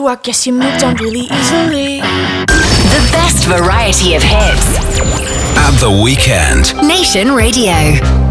I guess you moved on really easily. The best variety of hits at the weekend. Nation Radio.